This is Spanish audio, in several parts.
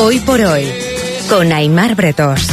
Hoy por hoy, con Aimar Bretos.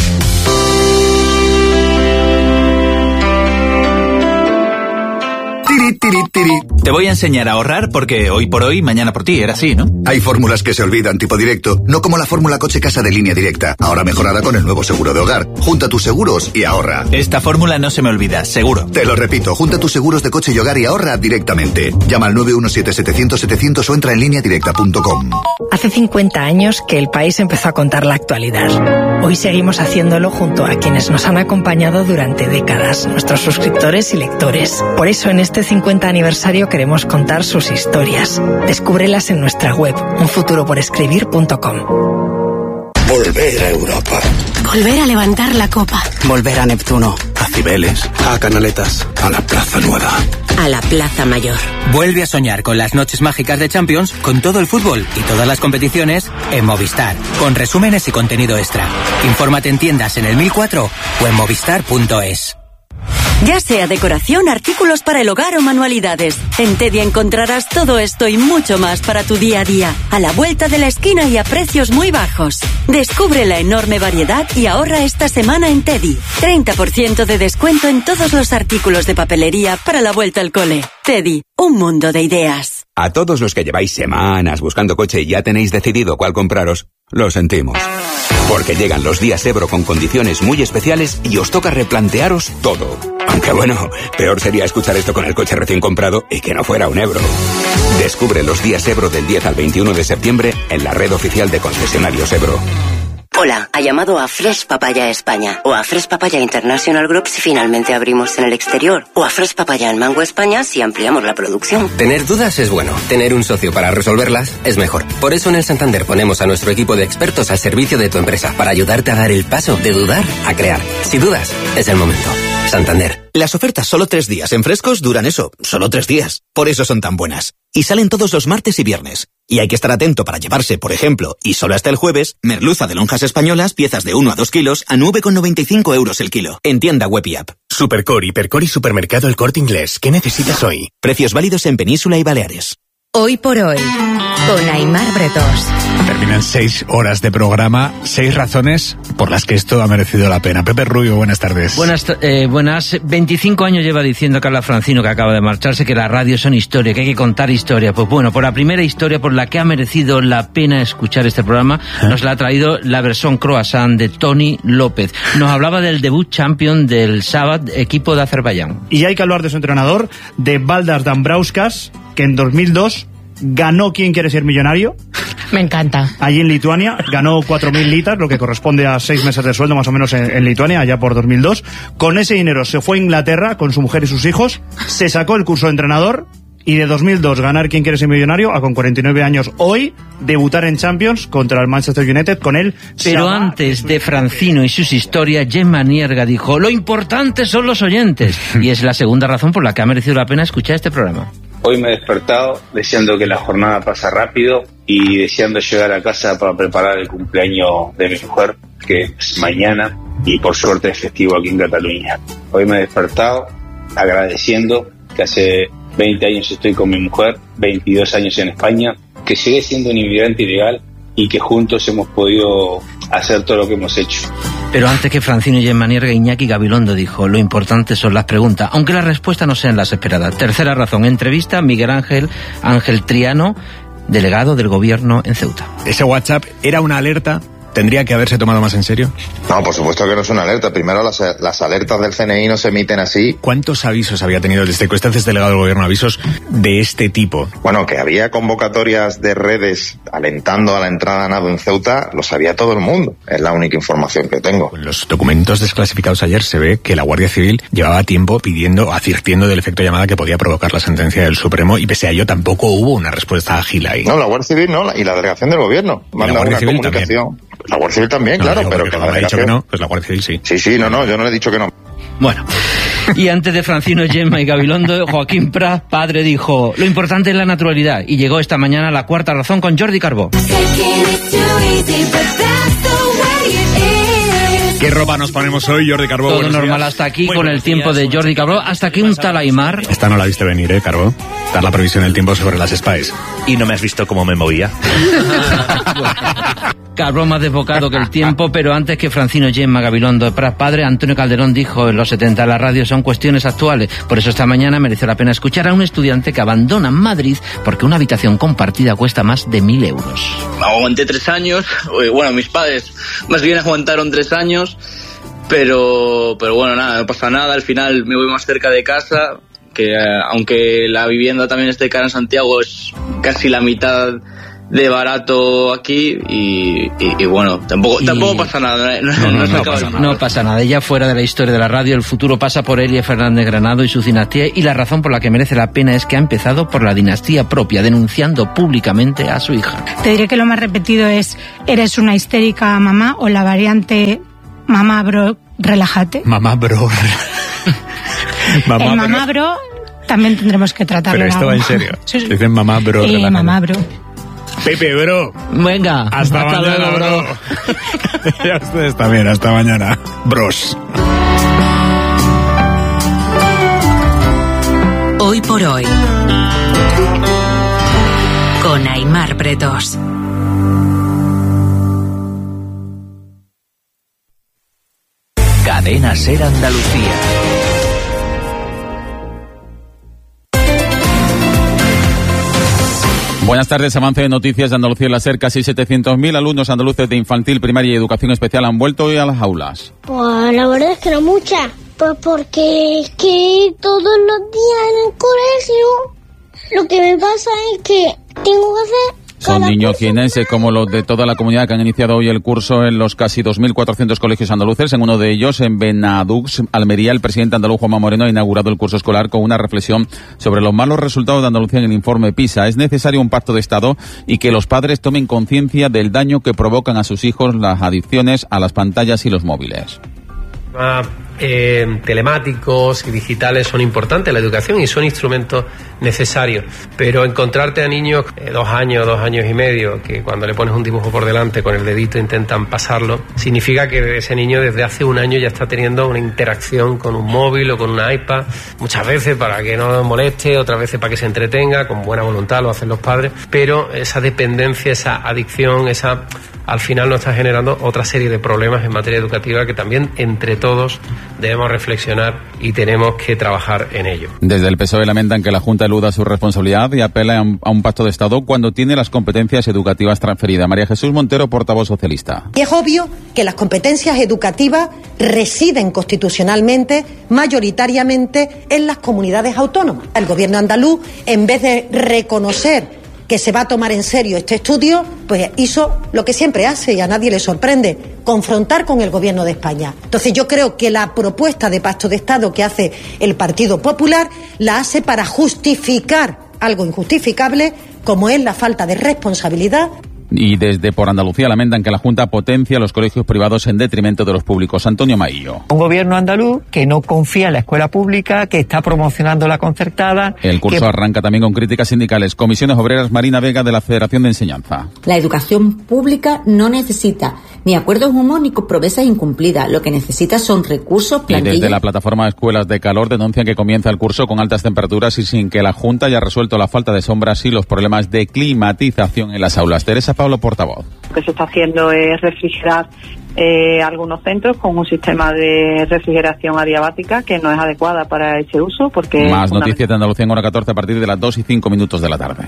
Te voy a enseñar a ahorrar porque hoy por hoy, mañana por ti, era así, ¿no? Hay fórmulas que se olvidan, tipo directo, no como la fórmula coche casa de Línea Directa, ahora mejorada con el nuevo seguro de hogar. Junta tus seguros y ahorra. Esta fórmula no se me olvida, seguro. Te lo repito, junta tus seguros de coche y hogar y ahorra directamente. Llama al 917-700-700 o entra en lineadirecta.com. Hace 50 años que el país empezó a contar la actualidad. Hoy seguimos haciéndolo junto a quienes nos han acompañado durante décadas, nuestros suscriptores y lectores. Por eso en este 50 aniversario queremos contar sus historias. Descúbrelas en nuestra web, unfuturoporescribir.com. Volver a Europa. Volver a levantar la copa. Volver a Neptuno. A Cibeles. A Canaletas. A la Plaza Nueva. A la Plaza Mayor. Vuelve a soñar con las noches mágicas de Champions, con todo el fútbol y todas las competiciones en Movistar, con resúmenes y contenido extra. Infórmate en tiendas en el 1004 o en movistar.es. Ya sea decoración, artículos para el hogar o manualidades, en Teddy encontrarás todo esto y mucho más para tu día a día, a la vuelta de la esquina y a precios muy bajos. Descubre la enorme variedad y ahorra esta semana en Teddy. 30% de descuento en todos los artículos de papelería para la vuelta al cole. Teddy, un mundo de ideas. A todos los que lleváis semanas buscando coche y ya tenéis decidido cuál compraros, lo sentimos. Porque llegan los días Ebro con condiciones muy especiales y os toca replantearos todo. Aunque bueno, peor sería escuchar esto con el coche recién comprado y que no fuera un Ebro. Descubre los días Ebro del 10 al 21 de septiembre en la red oficial de concesionarios Ebro. Hola, ha llamado a Fresh Papaya España o a Fresh Papaya International Group si finalmente abrimos en el exterior o a Fresh Papaya en Mango España si ampliamos la producción. Tener dudas es bueno, tener un socio para resolverlas es mejor. Por eso en el Santander ponemos a nuestro equipo de expertos al servicio de tu empresa para ayudarte a dar el paso de dudar a crear. Si dudas, es el momento. Santander. Las ofertas solo 3 días en Frescos duran eso, solo 3 días. Por eso son tan buenas. Y salen todos los martes y viernes. Y hay que estar atento para llevarse, por ejemplo, y solo hasta el jueves, merluza de lonjas españolas, piezas de 1 a 2 kilos, a 9,95 € el kilo. En tienda web y app. Supercor, Hipercor y Supermercado El Corte Inglés. ¿Qué necesitas hoy? Precios válidos en Península y Baleares. Hoy por hoy, con Aimar Bretos. Terminan 6 horas de programa, 6 razones por las que esto ha merecido la pena. Pepe Rubio, buenas tardes. Buenas. 25 años lleva diciendo Carla Francino, que acaba de marcharse, que las radios son historia, que hay que contar historia. Pues bueno, por la primera historia por la que ha merecido la pena escuchar este programa, nos la ha traído la versión croissant de Tony López. Nos hablaba del debut champion del sábado, equipo de Azerbaiyán. Y hay que hablar de su entrenador, de Valdas Dambrauskas, que en 2002 ganó ¿Quién quiere ser millonario? Me encanta. Allí en Lituania, ganó 4.000 litas, lo que corresponde a 6 meses de sueldo más o menos en Lituania, allá por 2002. Con ese dinero se fue a Inglaterra con su mujer y sus hijos, se sacó el curso de entrenador y de 2002 ganar ¿Quién quiere ser millonario? A con 49 años hoy debutar en Champions contra el Manchester United con él. Pero antes de Francino y sus historias, Gemma Nierga dijo: lo importante son los oyentes. Y es la segunda razón por la que ha merecido la pena escuchar este programa. Hoy me he despertado deseando que la jornada pase rápido y deseando llegar a casa para preparar el cumpleaños de mi mujer, que es mañana, y por suerte es festivo aquí en Cataluña. Hoy me he despertado agradeciendo que hace 20 años estoy con mi mujer, 22 años en España, que llegué siendo un inmigrante ilegal y que juntos hemos podido hacer todo lo que hemos hecho. Pero antes que Francino y Gemma Nierga, Iñaki Gabilondo dijo: lo importante son las preguntas, aunque las respuestas no sean las esperadas. Tercera razón, entrevista a Miguel Ángel Triano, delegado del gobierno en Ceuta. Ese WhatsApp era una alerta. ¿Tendría que haberse tomado más en serio? No, por supuesto que no es una alerta. Primero, las alertas del CNI no se emiten así. ¿Cuántos avisos había tenido desde que usted es delegado del gobierno, avisos de este tipo? Bueno, que había convocatorias de redes alentando a la entrada a nado en Ceuta, lo sabía todo el mundo. Es la única información que tengo. En los documentos desclasificados ayer se ve que la Guardia Civil llevaba tiempo advirtiendo del efecto llamada que podía provocar la sentencia del Supremo, y pese a ello tampoco hubo una respuesta ágil ahí. No, la Guardia Civil no, y la delegación del gobierno. Manda una comunicación. También. La Guardia Civil también, no, claro, pero que la delegación... ha dicho que no, pues la Guardia Civil sí. Sí, no, yo no le he dicho que no. Bueno, y antes de Francino, Gemma y Gabilondo, Joaquín Prat, padre, dijo: lo importante es la naturalidad. Y llegó esta mañana la cuarta razón con Jordi Carbó. ¿Qué ropa nos ponemos hoy, Jordi Carbó? Todo normal hasta aquí, con el tiempo de Jordi Carbó, hasta que un tal Aimar... Esta no la viste venir, Carbó. Dar la previsión del tiempo sobre las Spice. Y no me has visto cómo me movía. Carbón más desbocado que el tiempo, pero antes que Francino Gemma Gabilondo Prat padre, Antonio Calderón dijo en los 70: la radio son cuestiones actuales. Por eso esta mañana merece la pena escuchar a un estudiante que abandona Madrid porque una habitación compartida cuesta más de 1.000 euros. Aguanté 3 años, bueno, mis padres más bien aguantaron 3 años, pero bueno, nada, no pasa nada, al final me voy más cerca de casa, que aunque la vivienda también esté cara en Santiago, es casi la mitad de barato aquí y bueno, tampoco pasa nada. No pasa nada. Ya fuera de la historia de la radio, el futuro pasa por Elia Fernández Granado y su dinastía, y la razón por la que merece la pena es que ha empezado por la dinastía propia, denunciando públicamente a su hija. Te diré que lo más repetido es: eres una histérica mamá, o la variante mamá bro, relájate. Mamá bro. Mamá bro también tendremos que tratarlo. Pero esto va en serio. Sí. Dicen mamá bro. Mamá bro. Pepe, bro. Venga. Hasta mañana, luego, bro. Y a ustedes también, hasta mañana. Bros. Hoy por hoy. Con Aimar Bretos. Cadena Ser Andalucía. Buenas tardes. Avance de noticias de Andalucía en la SER. Casi 700.000 alumnos andaluces de infantil, primaria y educación especial han vuelto hoy a las aulas. Pues la verdad es que no muchas. Pues porque es que todos los días en el colegio lo que me pasa es que tengo que hacer... Son niños jienenses como los de toda la comunidad que han iniciado hoy el curso en los casi 2.400 colegios andaluces. En uno de ellos, en Benadux, Almería, el presidente andaluz Juanma Moreno ha inaugurado el curso escolar con una reflexión sobre los malos resultados de Andalucía en el informe PISA. Es necesario un pacto de Estado y que los padres tomen conciencia del daño que provocan a sus hijos las adicciones a las pantallas y los móviles. Telemáticos y digitales son importantes en la educación y son instrumentos necesarios, pero encontrarte a niños 2 años, 2 años y medio, que cuando le pones un dibujo por delante con el dedito intentan pasarlo, significa que ese niño desde hace 1 año ya está teniendo una interacción con un móvil o con una iPad, muchas veces para que no moleste, otras veces para que se entretenga, con buena voluntad lo hacen los padres, pero esa dependencia, esa adicción, al final nos está generando otra serie de problemas en materia educativa que también entre todos debemos reflexionar y tenemos que trabajar en ello. Desde el PSOE lamentan que la Junta eluda su responsabilidad y apela a un pacto de Estado cuando tiene las competencias educativas transferidas. María Jesús Montero, portavoz socialista. Y es obvio que las competencias educativas residen constitucionalmente, mayoritariamente, en las comunidades autónomas. El gobierno andaluz, en vez de reconocer que se va a tomar en serio este estudio, pues hizo lo que siempre hace y a nadie le sorprende: confrontar con el gobierno de España. Entonces yo creo que la propuesta de pacto de Estado que hace el Partido Popular la hace para justificar algo injustificable, como es la falta de responsabilidad. Y desde Por Andalucía lamentan que la Junta potencia los colegios privados en detrimento de los públicos. Antonio Maillo. Un gobierno andaluz que no confía en la escuela pública, que está promocionando la concertada. El curso arranca también con críticas sindicales. Comisiones Obreras, Marina Vega, de la Federación de Enseñanza. La educación pública no necesita ni acuerdos humos ni promesas incumplidas. Lo que necesita son recursos, plantillas. Y desde la plataforma Escuelas de Calor denuncian que comienza el curso con altas temperaturas y sin que la Junta haya resuelto la falta de sombras y los problemas de climatización en las aulas. Teresa Pablo, portavoz. Lo que se está haciendo es refrigerar algunos centros con un sistema de refrigeración adiabática que no es adecuada para ese uso. Porque más noticias de Andalucía en hora 14 a partir de las 2:05 de la tarde.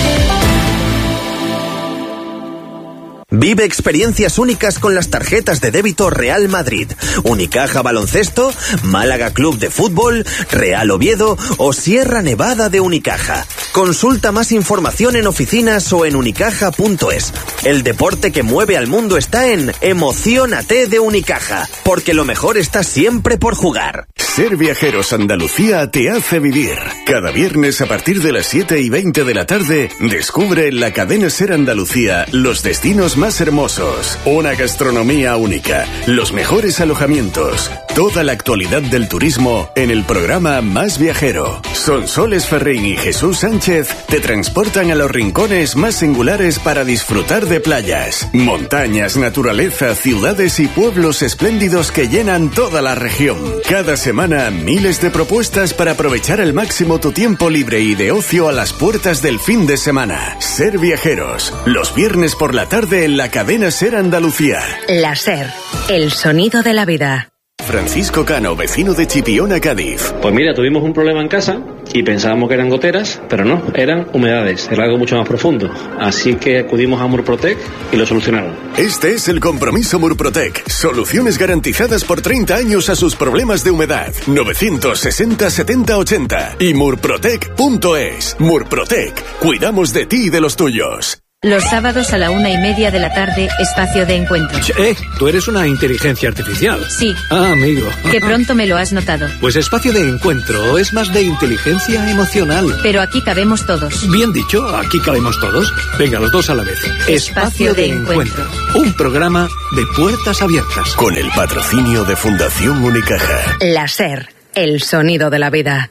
Vive experiencias únicas con las tarjetas de débito Real Madrid, Unicaja Baloncesto, Málaga Club de Fútbol, Real Oviedo o Sierra Nevada de Unicaja. Consulta más información en oficinas o en unicaja.es. El deporte que mueve al mundo está en Emociónate de Unicaja, porque lo mejor está siempre por jugar. Ser Viajeros Andalucía te hace vivir. Cada viernes a partir de las 7:20 de la tarde, descubre en la cadena Ser Andalucía los destinos más hermosos, una gastronomía única, los mejores alojamientos, toda la actualidad del turismo en el programa Más Viajero. Sonsoles Ferrín y Jesús Sánchez te transportan a los rincones más singulares para disfrutar de playas, montañas, naturaleza, ciudades y pueblos espléndidos que llenan toda la región. Cada semana, miles de propuestas para aprovechar al máximo tu tiempo libre y de ocio a las puertas del fin de semana. Ser Viajeros, los viernes por la tarde en en la cadena SER Andalucía. La SER, el sonido de la vida. Francisco Cano, vecino de Chipiona, Cádiz. Pues mira, tuvimos un problema en casa y pensábamos que eran goteras, pero no, eran humedades, era algo mucho más profundo. Así que acudimos a Murprotec y lo solucionaron. Este es el compromiso Murprotec. Soluciones garantizadas por 30 años a sus problemas de humedad. 960 70 80 y murprotec.es. Murprotec. Cuidamos de ti y de los tuyos. Los sábados a la 1:30 de la tarde, espacio de encuentro. Tú eres una inteligencia artificial. Sí. Ah, amigo. Que pronto me lo has notado. Pues espacio de encuentro es más de inteligencia emocional. Pero aquí cabemos todos. Bien dicho, aquí cabemos todos. Venga, los dos a la vez. Espacio de encuentro. Un programa de puertas abiertas. Con el patrocinio de Fundación Unicaja. La SER, el sonido de la vida.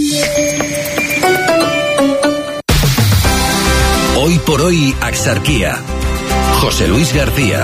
Hoy por hoy, Axarquía. José Luis García.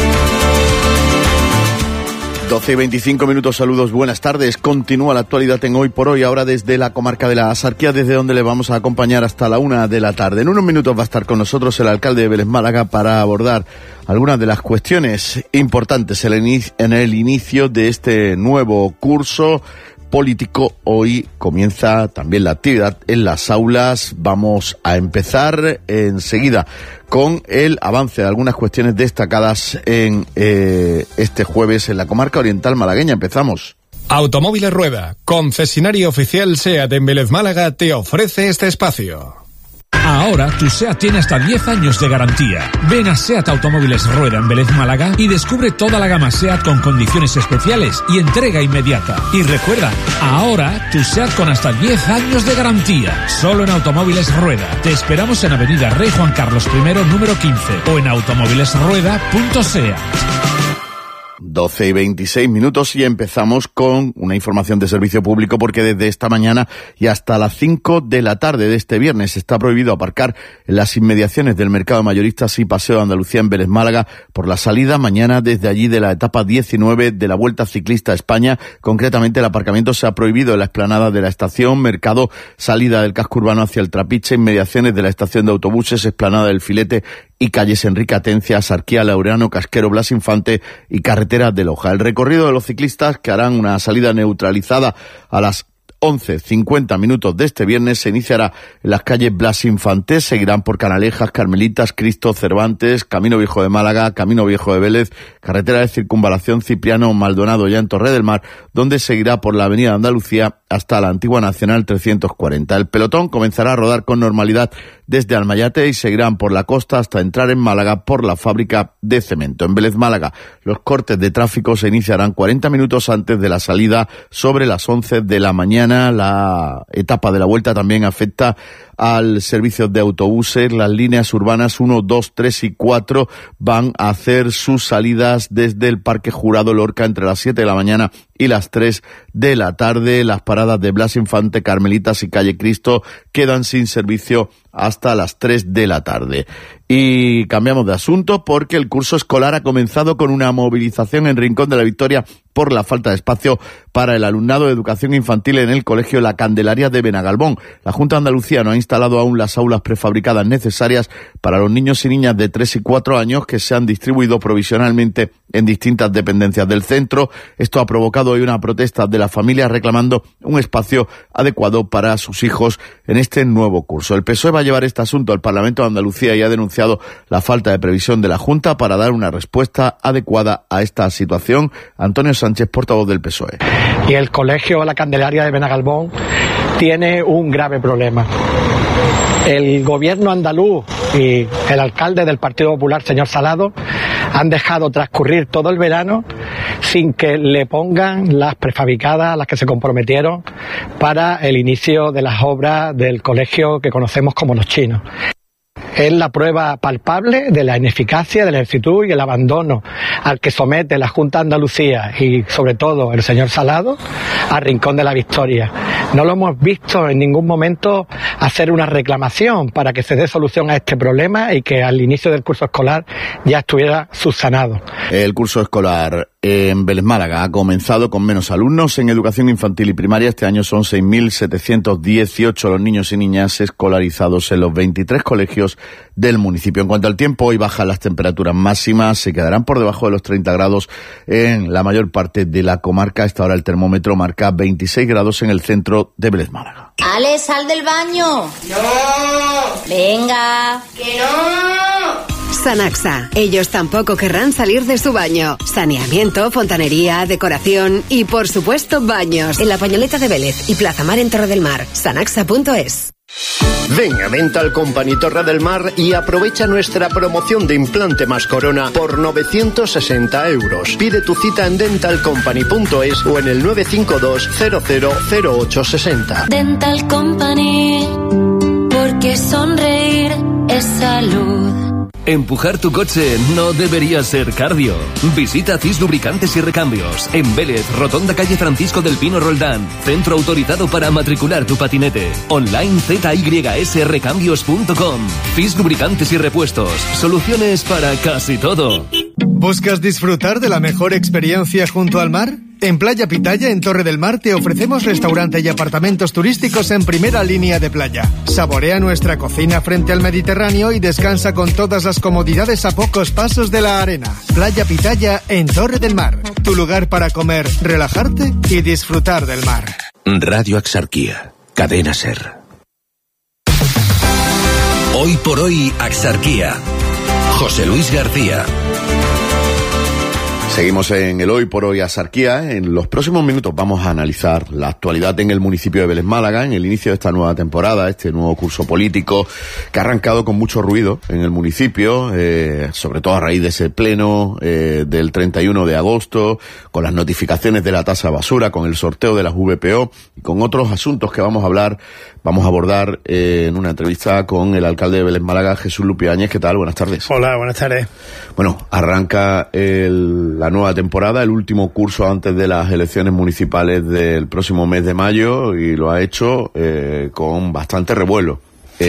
12:25, saludos, buenas tardes. Continúa la actualidad en Hoy por Hoy, ahora desde la comarca de la Axarquía, desde donde le vamos a acompañar hasta la 1 de la tarde. En unos minutos va a estar con nosotros el alcalde de Vélez Málaga para abordar algunas de las cuestiones importantes en el inicio de este nuevo curso político. Hoy comienza también la actividad en las aulas. Vamos a empezar enseguida con el avance de algunas cuestiones destacadas en este jueves en la comarca oriental malagueña. Empezamos. Automóviles Rueda, concesionario oficial SEAT en Vélez Málaga, te ofrece este espacio. Ahora tu SEAT tiene hasta 10 años de garantía. Ven a SEAT Automóviles Rueda en Vélez Málaga y descubre toda la gama SEAT con condiciones especiales y entrega inmediata. Y recuerda, ahora tu SEAT con hasta 10 años de garantía. Solo en Automóviles Rueda. Te esperamos en Avenida Rey Juan Carlos I, número 15 o en automóvilesrueda.seat. 12:26 y empezamos con una información de servicio público porque desde esta mañana y hasta las 5 de la tarde de este viernes está prohibido aparcar en las inmediaciones del mercado mayoristas y Paseo de Andalucía en Vélez Málaga por la salida mañana desde allí de la etapa 19 de la Vuelta Ciclista a España. Concretamente el aparcamiento se ha prohibido en la explanada de la estación, mercado, salida del casco urbano hacia el Trapiche, inmediaciones de la estación de autobuses, explanada del Filete y calles Enrique Atencia, Axarquía, Laureano, Casquero, Blas Infante y carretera de Loja. El recorrido de los ciclistas, que harán una salida neutralizada a las 11:50 de este viernes, se iniciará en las calles Blas Infante, seguirán por Canalejas, Carmelitas, Cristo, Cervantes, Camino Viejo de Málaga, Camino Viejo de Vélez, carretera de circunvalación Cipriano Maldonado ya en Torre del Mar, donde seguirá por la avenida Andalucía hasta la antigua Nacional 340. El pelotón comenzará a rodar con normalidad desde Almayate y seguirán por la costa hasta entrar en Málaga por la fábrica de cemento. En Vélez Málaga, los cortes de tráfico se iniciarán 40 minutos antes de la salida sobre las 11 de la mañana. La etapa de la vuelta también afecta al servicio de autobuses. Las líneas urbanas 1, 2, 3 y 4 van a hacer sus salidas desde el Parque Jurado Lorca entre las 7 de la mañana y las 3 de la tarde. Las paradas de Blas Infante, Carmelitas y Calle Cristo quedan sin servicio hasta las 3 de la tarde. Y cambiamos de asunto porque el curso escolar ha comenzado con una movilización en Rincón de la Victoria por la falta de espacio para el alumnado de educación infantil en el colegio La Candelaria de Benagalbón. La Junta de Andalucía no ha instalado aún las aulas prefabricadas necesarias para los niños y niñas de 3 y 4 años que se han distribuido provisionalmente en distintas dependencias del centro. Esto ha provocado hoy una protesta de las familias reclamando un espacio adecuado para sus hijos en este nuevo curso. El PSOE va a llevar este asunto al Parlamento de Andalucía y ha denunciado la falta de previsión de la Junta para dar una respuesta adecuada a esta situación. Antonio Sánchez, portavoz del PSOE. Y el colegio La Candelaria de Benagalbón tiene un grave problema. El gobierno andaluz y el alcalde del Partido Popular, señor Salado, han dejado transcurrir todo el verano sin que le pongan las prefabricadas a las que se comprometieron para el inicio de las obras del colegio que conocemos como Los Chinos. Es la prueba palpable de la ineficacia, de la lentitud y el abandono al que somete la Junta de Andalucía y sobre todo el señor Salado a Rincón de la Victoria. No lo hemos visto en ningún momento hacer una reclamación para que se dé solución a este problema y que al inicio del curso escolar ya estuviera subsanado. El curso escolar en Vélez Málaga ha comenzado con menos alumnos en educación infantil y primaria. Este año son 6.718 los niños y niñas escolarizados en los 23 colegios del municipio. En cuanto al tiempo, hoy bajan las temperaturas máximas, se quedarán por debajo de los 30 grados en la mayor parte de la comarca. A esta hora el termómetro marca 26 grados en el centro de Vélez Málaga. Ale, sal del baño. No. Venga. Que no. Sanaxa. Ellos tampoco querrán salir de su baño. Saneamiento, fontanería, decoración y, por supuesto, baños. En la Pañoleta de Vélez y Plaza Mar en Torre del Mar. Sanaxa.es. Ven a Dental Company Torre del Mar y aprovecha nuestra promoción de implante más corona por 960 euros. Pide tu cita en dentalcompany.es o en el 952 000860. Dental Company, porque sonreír es salud. Empujar tu coche no debería ser cardio. Visita CIS Lubricantes y Recambios en Vélez, Rotonda calle Francisco del Pino Roldán. Centro autorizado para matricular tu patinete. Online zysrecambios.com. CIS Lubricantes y Repuestos. Soluciones para casi todo. ¿Buscas disfrutar de la mejor experiencia junto al mar? En Playa Pitaya, en Torre del Mar, te ofrecemos restaurante y apartamentos turísticos en primera línea de playa. Saborea nuestra cocina frente al Mediterráneo y descansa con todas las comodidades a pocos pasos de la arena. Playa Pitaya, en Torre del Mar. Tu lugar para comer, relajarte y disfrutar del mar. Radio Axarquía, Cadena SER. Hoy por hoy, Axarquía. José Luis García. Seguimos en el Hoy por Hoy Axarquía. En los próximos minutos vamos a analizar la actualidad en el municipio de Vélez Málaga, en el inicio de esta nueva temporada, este nuevo curso político que ha arrancado con mucho ruido en el municipio, sobre todo a raíz de ese pleno del 31 de agosto, con las notificaciones de la tasa de basura, con el sorteo de las VPO y con otros asuntos que vamos a abordar en una entrevista con el alcalde de Vélez Málaga, Jesús Lupiáñez. ¿Qué tal? Buenas tardes. Hola, buenas tardes. Bueno, arranca la nueva temporada, el último curso antes de las elecciones municipales del próximo mes de mayo, y lo ha hecho con bastante revuelo.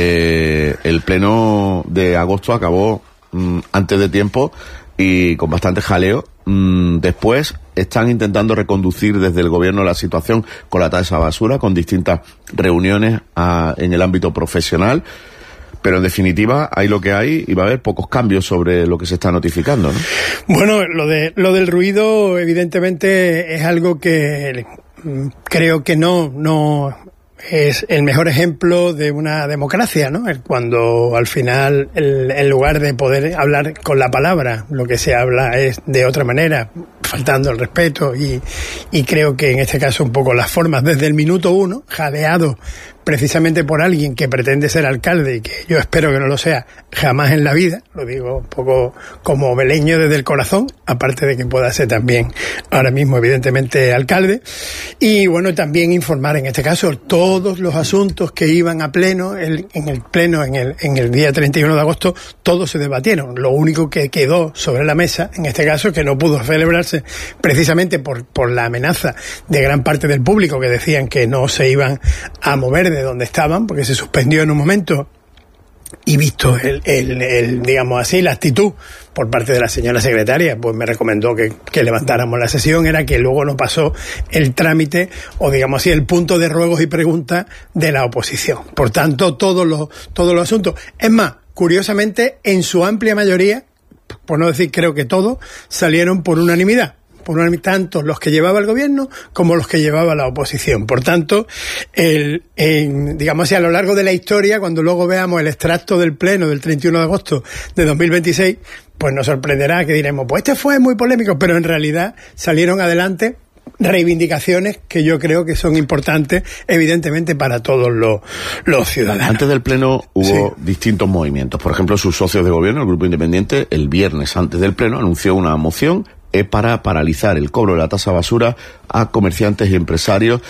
El pleno de agosto acabó antes de tiempo y con bastante jaleo. Después están intentando reconducir desde el gobierno la situación con la tasa de basura, con distintas reuniones en el ámbito profesional. Pero en definitiva hay lo que hay y va a haber pocos cambios sobre lo que se está notificando, ¿no? Bueno, lo del ruido evidentemente es algo que creo que no es el mejor ejemplo de una democracia, ¿no? Cuando al final, en lugar de poder hablar con la palabra, lo que se habla es de otra manera, faltando el respeto, y creo que en este caso un poco las formas desde el minuto uno, jadeado precisamente por alguien que pretende ser alcalde y que yo espero que no lo sea jamás en la vida, lo digo un poco como veleño desde el corazón, aparte de que pueda ser también ahora mismo evidentemente alcalde, y bueno, también informar en este caso todos los asuntos que iban a pleno, en el día 31 de agosto, todos se debatieron. Lo único que quedó sobre la mesa, en este caso, que no pudo celebrarse precisamente por la amenaza de gran parte del público que decían que no se iban a mover de donde estaban, porque se suspendió en un momento, y visto digamos así, la actitud por parte de la señora secretaria, pues me recomendó que levantáramos la sesión, era que luego no pasó el trámite, o digamos así, el punto de ruegos y preguntas de la oposición. Por tanto, todos los asuntos, es más, curiosamente, en su amplia mayoría, por no decir creo que todos, salieron por unanimidad. Tanto los que llevaba el gobierno como los que llevaba la oposición. Por tanto, digamos así, a lo largo de la historia, cuando luego veamos el extracto del pleno del 31 de agosto de 2026, pues nos sorprenderá que diremos, pues este fue muy polémico, pero en realidad salieron adelante reivindicaciones que yo creo que son importantes, evidentemente, para todos los ciudadanos. Antes del pleno hubo distintos movimientos. Por ejemplo, sus socios de gobierno, el Grupo Independiente, el viernes antes del pleno anunció una moción para paralizar el cobro de la tasa basura a comerciantes y empresarios.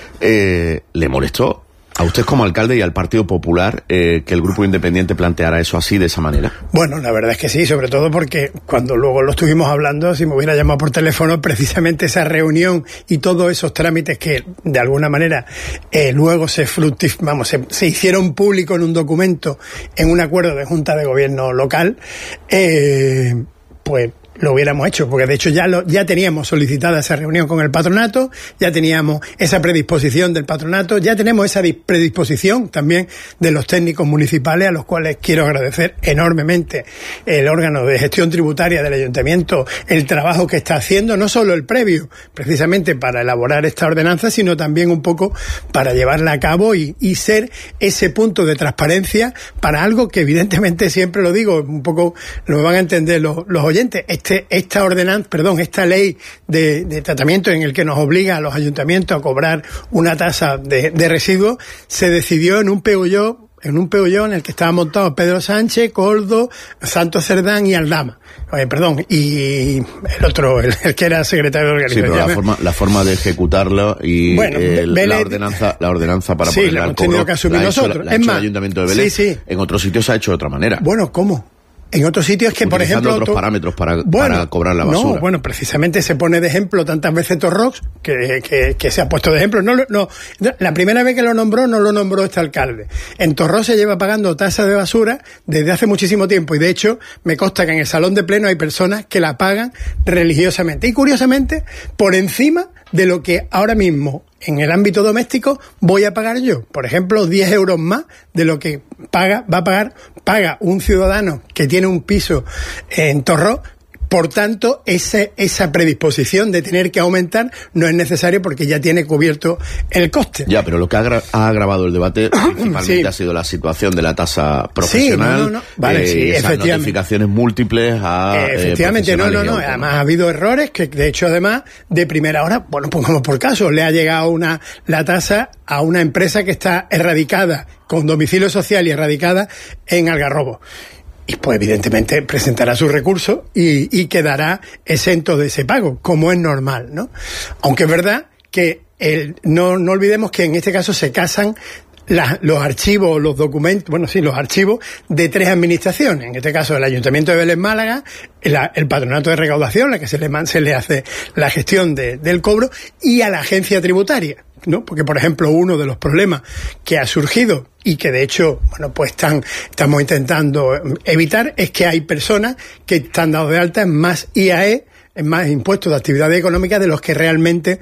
¿Le molestó a usted como alcalde y al Partido Popular que el Grupo Independiente planteara eso así, de esa manera? Bueno, la verdad es que sí, sobre todo porque cuando luego lo estuvimos hablando, si me hubiera llamado por teléfono, precisamente esa reunión y todos esos trámites que de alguna manera luego se hicieron públicos en un documento, en un acuerdo de Junta de Gobierno local, pues lo hubiéramos hecho, porque de hecho ya teníamos solicitada esa reunión con el patronato, ya teníamos esa predisposición del patronato, ya tenemos esa predisposición también de los técnicos municipales, a los cuales quiero agradecer enormemente el órgano de gestión tributaria del ayuntamiento, el trabajo que está haciendo, no solo el previo, precisamente para elaborar esta ordenanza, sino también un poco para llevarla a cabo y ser ese punto de transparencia para algo que evidentemente, siempre lo digo, un poco lo van a entender los oyentes, esta ley de tratamiento en el que nos obliga a los ayuntamientos a cobrar una tasa de residuos, se decidió en un PUYO en el que estaba montado Pedro Sánchez, Coldo, Santos Cerdán y Aldama. Y el otro, el que era secretario de organización. Sí, pero la forma de ejecutarlo y la ordenanza para ponerla al cobro, que asumir nosotros. La ha hecho el Ayuntamiento de Vélez. Sí. En otros sitios se ha hecho de otra manera. Bueno, ¿cómo? En otros sitios que, por ejemplo... otros parámetros para cobrar la basura. No, bueno, precisamente se pone de ejemplo tantas veces Torrox que se ha puesto de ejemplo. No, la primera vez que lo nombró, no lo nombró este alcalde. En Torrox se lleva pagando tasa de basura desde hace muchísimo tiempo, y de hecho me consta que en el salón de pleno hay personas que la pagan religiosamente. Y curiosamente, por encima de lo que ahora mismo en el ámbito doméstico voy a pagar yo. Por ejemplo, 10 euros más de lo que paga un ciudadano que tiene un piso en Torrox. Por tanto, esa predisposición de tener que aumentar no es necesario, porque ya tiene cubierto el coste. Ya, pero lo que ha agravado el debate principalmente ha sido la situación de la tasa profesional. Sí, Vale, esas notificaciones múltiples a efectivamente, además ha habido errores que, de hecho, además, de primera hora, bueno, pongamos por caso, le ha llegado la tasa a una empresa que está erradicada, con domicilio social y erradicada en Algarrobo. Y pues evidentemente presentará su recurso y quedará exento de ese pago, como es normal, ¿no? Aunque es verdad que no olvidemos que en este caso se casan los archivos, los documentos, los archivos de 3 administraciones. En este caso el Ayuntamiento de Vélez Málaga, el Patronato de Recaudación, la que se le hace la gestión del cobro, y a la agencia tributaria, ¿no? Porque, por ejemplo, uno de los problemas que ha surgido y que de hecho, pues estamos intentando evitar, es que hay personas que están dados de alta en más IAE, en más impuestos de actividades económicas, de los que realmente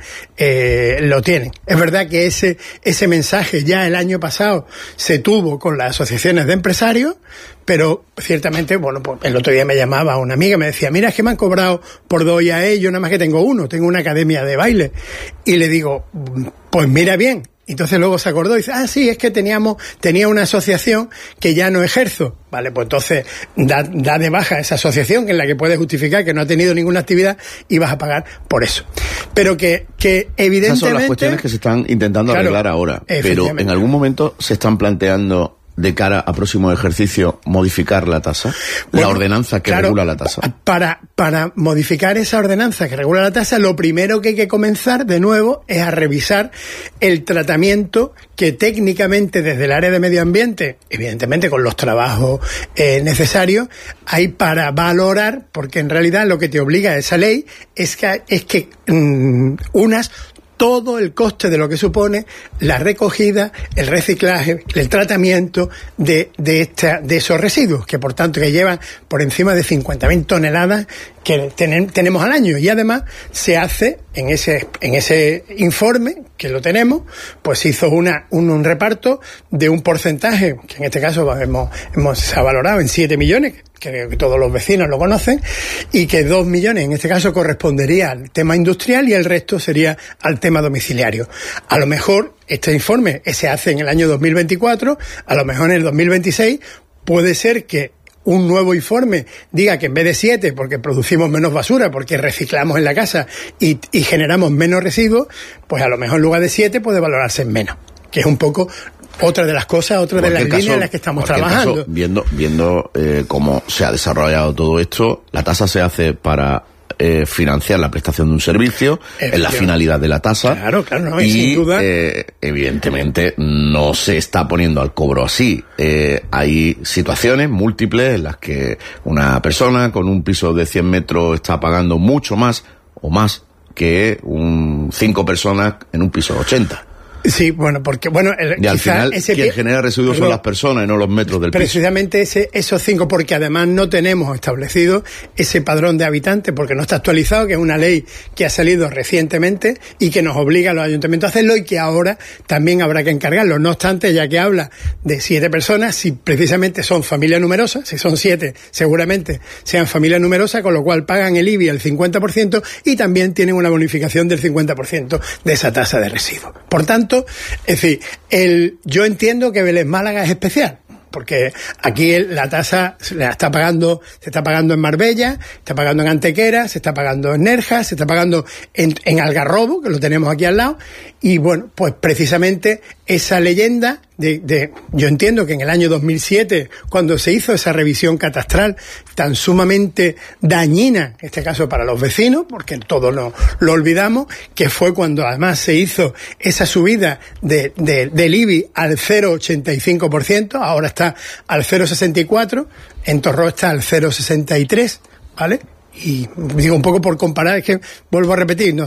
lo tienen. Es verdad que ese mensaje ya el año pasado se tuvo con las asociaciones de empresarios, pero ciertamente, pues el otro día me llamaba una amiga, me decía, mira, es que me han cobrado por 2 IAE, yo nada más que tengo una academia de baile. Y le digo, pues mira bien. Entonces luego se acordó y dice, sí, es que tenía una asociación que ya no ejerzo. Vale, pues entonces da de baja esa asociación, en la que puedes justificar que no ha tenido ninguna actividad, y vas a pagar por eso. Pero que evidentemente... Esas son las cuestiones que se están intentando arreglar ahora. Pero en algún momento se están planteando, de cara a próximo ejercicio, modificar la tasa, la ordenanza que regula la tasa. Para modificar esa ordenanza que regula la tasa, lo primero que hay que comenzar de nuevo es a revisar el tratamiento que técnicamente desde el área de medio ambiente, evidentemente con los trabajos necesarios, hay para valorar, porque en realidad lo que te obliga esa ley es que unas todo el coste de lo que supone la recogida, el reciclaje, el tratamiento de esos residuos, que por tanto que llevan por encima de 50.000 toneladas que tenemos al año. Y además se hace en ese informe, que lo tenemos, pues se hizo un reparto de un porcentaje, que en este caso se ha valorado en 7 millones, que todos los vecinos lo conocen, y que 2 millones en este caso correspondería al tema industrial y el resto sería al tema domiciliario. A lo mejor este informe se hace en el año 2024, a lo mejor en el 2026 puede ser que un nuevo informe diga que en vez de 7, porque producimos menos basura, porque reciclamos en la casa y generamos menos residuos, pues a lo mejor en lugar de 7 puede valorarse en menos, que es un poco otra de las cosas, otra de las líneas en las que estamos trabajando. Viendo cómo se ha desarrollado todo esto, la tasa se hace para financiar la prestación de un servicio, es la finalidad de la tasa. Claro, no, y sin duda. Evidentemente no se está poniendo al cobro así. Hay situaciones múltiples en las que una persona con un piso de 100 metros está pagando mucho más o más que 5 personas en un piso de 80. Sí, bueno, porque y al final quien genera residuos son las personas y no los metros del piso. Precisamente esos 5, porque además no tenemos establecido ese padrón de habitantes, porque no está actualizado, que es una ley que ha salido recientemente y que nos obliga a los ayuntamientos a hacerlo y que ahora también habrá que encargarlo. No obstante, ya que habla de 7 personas, si precisamente son familias numerosas, si son 7, seguramente sean familias numerosas, con lo cual pagan el IBI al 50% y también tienen una bonificación del 50% de esa tasa de residuos. Por tanto, es decir, yo entiendo que Vélez Málaga es especial, porque aquí la tasa se está pagando en Marbella, se está pagando en Antequera, se está pagando en Nerja, se está pagando en Algarrobo, que lo tenemos aquí al lado, y bueno, pues precisamente esa leyenda yo entiendo que en el año 2007, cuando se hizo esa revisión catastral tan sumamente dañina, en este caso para los vecinos, porque todos lo olvidamos, que fue cuando además se hizo esa subida del IBI al 0,85%, ahora está al 0,64%, en Torró está al 0,63%, ¿vale? Y digo un poco por comparar, es que vuelvo a repetir, no